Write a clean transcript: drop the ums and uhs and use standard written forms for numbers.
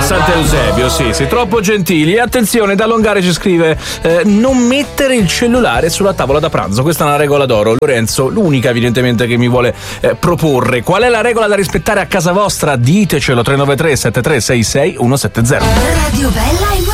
Sant'Eusebio, sì, troppo gentili. E attenzione, da Longare ci scrive non mettere il cellulare sulla tavola da pranzo. Questa è una regola d'oro. Lorenzo, l'unica evidentemente che mi vuole proporre. Qual è la regola da rispettare a casa vostra? Ditecelo. 393 7366 170. Radio Bella e